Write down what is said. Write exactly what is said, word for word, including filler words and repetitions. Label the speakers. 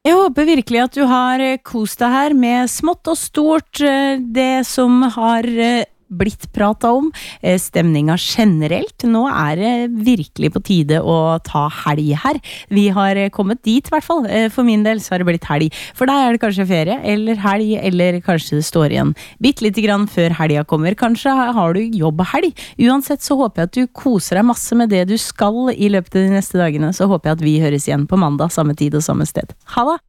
Speaker 1: Jeg håper virkelig at du har eh, kost deg her med smått og stort, eh, det som har eh, blitt pratet om, eh, stemninga generelt. Nå er det virkelig på tide å ta helg her. Vi har eh, kommet dit i hvert fall. Eh, For min del så har det blitt helg. For deg er det kanskje ferie, eller helg, eller kanskje det står igjen bitt lite grann før helga kommer. Kanskje har du jobbhelg. Uansett så håper jeg at du koser deg masse med det du skal i løpet av de neste dagene. Så håper jeg at vi høres igjen på mandag, samme tid og samme sted. Ha det!